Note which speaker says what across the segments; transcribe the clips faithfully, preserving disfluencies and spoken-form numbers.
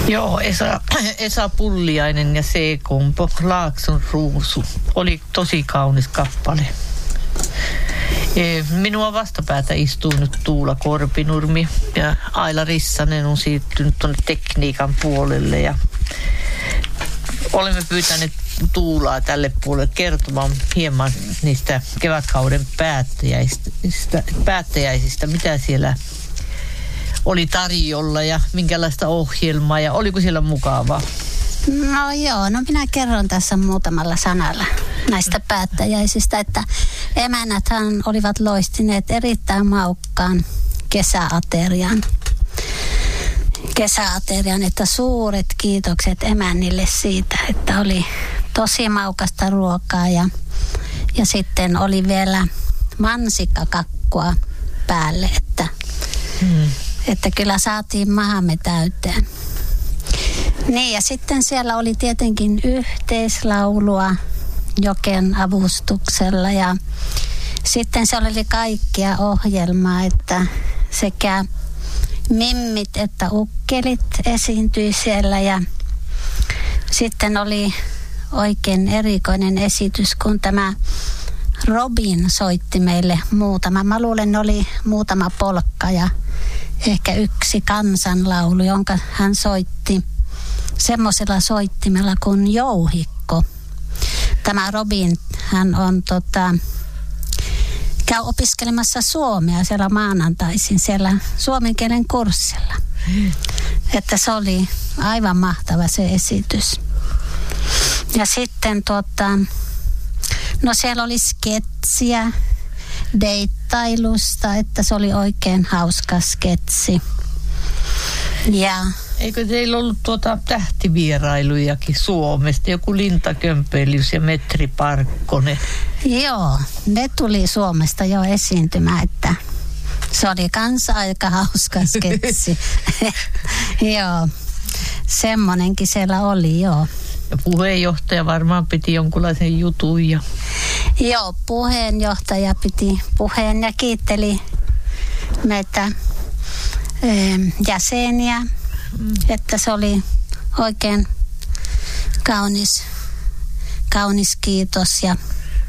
Speaker 1: Joo, Esa, Esa Pulliainen ja C-kompo, Laakson ruusu. Oli tosi kaunis kappale. Minua vastapäätä istuu nyt Tuula Korpinurmi ja Aila Rissanen on siirtynyt tuonne tekniikan puolelle ja olemme pyytäneet Tuulaa tälle puolelle kertomaan hieman niistä kevätkauden päättäjäisistä, päättäjäisistä, mitä siellä oli tarjolla ja minkälaista ohjelmaa ja oliko siellä mukavaa?
Speaker 2: No joo, no minä kerron tässä muutamalla sanalla näistä päättäjäisistä, että emännäthän olivat loistineet erittäin maukkaan kesäaterian. Kesäaterian, että suuret kiitokset emännille siitä, että oli tosi maukasta ruokaa ja, ja sitten oli vielä mansikkakakkua päälle, että, hmm. että kyllä saatiin mahamme täyteen. Niin ja sitten siellä oli tietenkin yhteislaulua Joken avustuksella ja sitten se oli kaikkia ohjelmaa, että sekä mimmit että ukkelit esiintyi siellä ja sitten oli oikein erikoinen esitys, kun tämä Robin soitti meille muutama. Mä luulen, oli muutama polkka ja ehkä yksi kansanlaulu, jonka hän soitti semmoisella soittimella kuin jouhikko. Tämä Robin, hän on tota, käy opiskelemassa suomea siellä maanantaisin siellä suomen kielen kurssilla. Hmm. Että se oli aivan mahtava se esitys. Ja sitten tota, no siellä oli sketsiä deittailusta, että se oli oikein hauska sketsi. Ja
Speaker 1: eikö teillä ollut tuota tähtivierailujakin Suomesta? Joku Linta Kömpelius ja Metri Parkkonen.
Speaker 2: Joo, ne tuli Suomesta jo esiintymään, että se oli kanssa aika hauska sketsi. Joo, semmonenkin siellä oli, joo.
Speaker 1: Ja puheenjohtaja varmaan piti jonkunlaisen jutun. Ja
Speaker 2: joo, puheenjohtaja piti puheen ja kiitteli meitä ö, jäseniä. Mm. Että se oli oikein kaunis, kaunis kiitos ja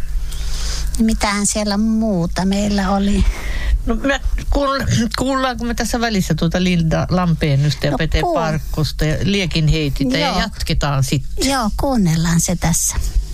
Speaker 2: mitähän siellä muuta meillä oli.
Speaker 1: No me kuull, kuullaanko me tässä välissä tuota Linda Lampeenystä ja no, Pete kuul... Parkkosta ja Liekin heititä ja jatketaan sitten.
Speaker 2: Joo, kuunnellaan se tässä.